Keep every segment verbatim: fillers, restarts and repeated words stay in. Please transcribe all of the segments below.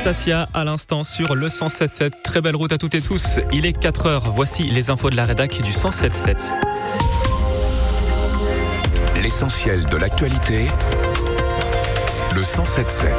Anastasia à l'instant sur le cent sept sept. Très belle route à toutes et tous. Il est quatre heures. Voici les infos de la rédac du cent sept sept. L'essentiel de l'actualité, le cent sept sept.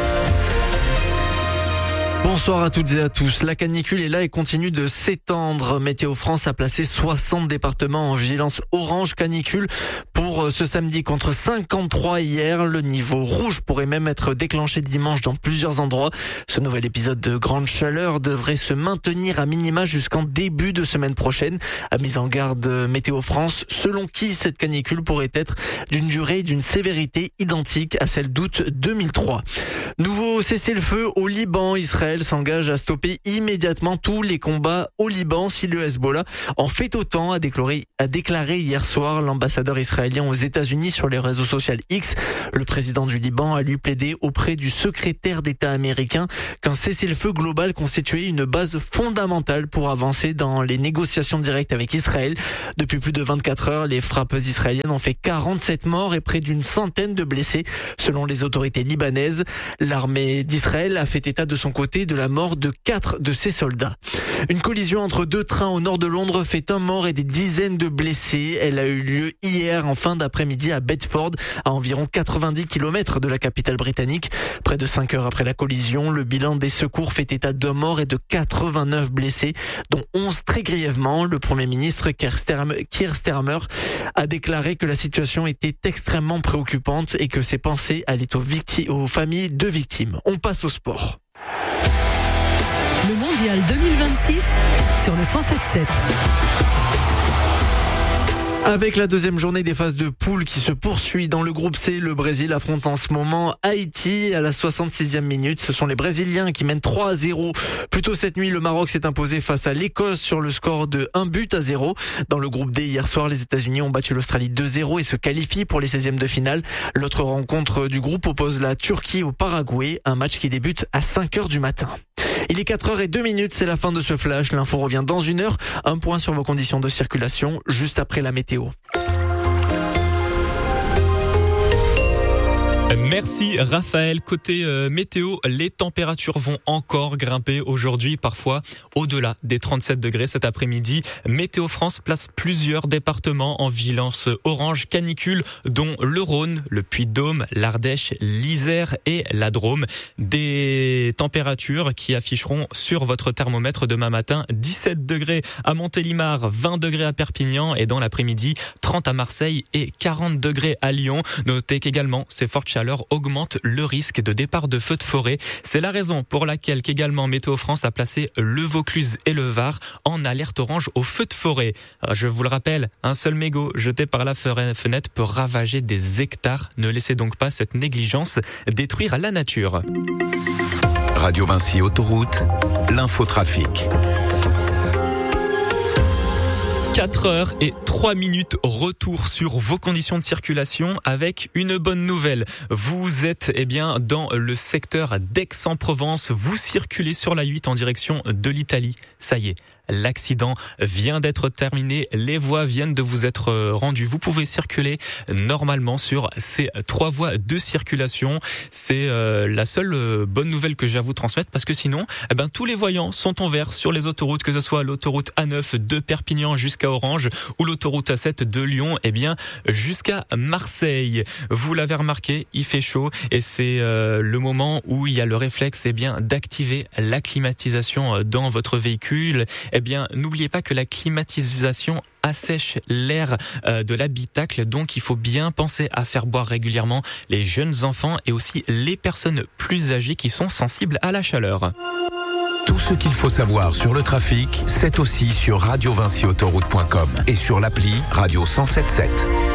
Bonsoir à toutes et à tous. La canicule est là et continue de s'étendre. Météo France a placé soixante départements en vigilance orange canicule pour ce samedi contre cinquante-trois hier. Le niveau rouge pourrait même être déclenché dimanche dans plusieurs endroits. Ce nouvel épisode de grande chaleur devrait se maintenir à minima jusqu'en début de semaine prochaine. A mise en garde Météo France, selon qui cette canicule pourrait être d'une durée et d'une sévérité identique à celle d'août deux mille trois. Nouveau cessez-le-feu au Liban. Israël s'engage à stopper immédiatement tous les combats au Liban si le Hezbollah en fait autant, a déclaré, a déclaré hier soir l'ambassadeur israélien aux États-Unis sur les réseaux sociaux X. Le président du Liban a lui plaidé auprès du secrétaire d'État américain qu'un cessez-le-feu global constituait une base fondamentale pour avancer dans les négociations directes avec Israël. Depuis plus de vingt-quatre heures, les frappes israéliennes ont fait quarante-sept morts et près d'une centaine de blessés, selon les autorités libanaises. L'armée d'Israël a fait état de son côté de la mort de quatre de ses soldats. Une collision entre deux trains au nord de Londres fait un mort et des dizaines de blessés. Elle a eu lieu hier en fin d'après-midi à Bedford, à environ quatre-vingt-dix kilomètres de la capitale britannique. Près de cinq heures après la collision, le bilan des secours fait état d'un mort et de quatre-vingt-neuf blessés, dont onze très grièvement. Le Premier ministre Keir Starmer, Keir Starmer a déclaré que la situation était extrêmement préoccupante et que ses pensées allaient aux, victi- aux familles de victimes. On passe au sport. Le mondial deux mille vingt-six sur le cent sept sept. Avec la deuxième journée des phases de poule qui se poursuit dans le groupe C, le Brésil affronte en ce moment Haïti à la soixante-sixième minute. Ce sont les Brésiliens qui mènent trois à zéro. Plus tôt cette nuit, le Maroc s'est imposé face à l'Écosse sur le score de un but à zéro. Dans le groupe D, hier soir, les États-Unis ont battu l'Australie deux zéro et se qualifient pour les seizièmes de finale. L'autre rencontre du groupe oppose la Turquie au Paraguay, un match qui débute à cinq heures du matin. Il est quatre heures et deux minutes, c'est la fin de ce flash. L'info revient dans une heure. Un point sur vos conditions de circulation, juste après la météo. Merci Raphaël. Côté euh, météo, les températures vont encore grimper aujourd'hui, parfois au-delà des trente-sept degrés cet après-midi. Météo France place plusieurs départements en vigilance orange canicule, dont le Rhône, le Puy-de-Dôme, l'Ardèche, l'Isère et la Drôme. Des températures qui afficheront sur votre thermomètre demain matin dix-sept degrés à Montélimar, vingt degrés à Perpignan et dans l'après-midi trente à Marseille et quarante degrés à Lyon. Notez qu'également ces fortes chaleurs augmente le risque de départ de feux de forêt. C'est la raison pour laquelle qu'également Météo France a placé le Vaucluse et le Var en alerte orange aux feux de forêt. Je vous le rappelle, un seul mégot jeté par la fenêtre peut ravager des hectares. Ne laissez donc pas cette négligence détruire la nature. Radio Vinci Autoroute, l'infotrafic. quatre heures et trois minutes, retour sur vos conditions de circulation avec une bonne nouvelle. Vous êtes eh bien dans le secteur d'Aix-en-Provence, vous circulez sur la huit en direction de l'Italie. Ça y est, l'accident vient d'être terminé, les voies viennent de vous être rendues. Vous pouvez circuler normalement sur ces trois voies de circulation. C'est euh, la seule euh, bonne nouvelle que j'ai à vous transmettre parce que sinon, eh ben, tous les voyants sont en vert sur les autoroutes, que ce soit l'autoroute A neuf de Perpignan jusqu'à Orange ou l'autoroute A sept de Lyon, eh bien, jusqu'à Marseille. Vous l'avez remarqué, il fait chaud et c'est euh, le moment où il y a le réflexe, eh bien, d'activer la climatisation dans votre véhicule. Eh bien, n'oubliez pas que la climatisation assèche l'air de l'habitacle, donc il faut bien penser à faire boire régulièrement les jeunes enfants et aussi les personnes plus âgées qui sont sensibles à la chaleur. Tout ce qu'il faut savoir sur le trafic, c'est aussi sur radio vinci autoroute point com et sur l'appli Radio cent sept sept.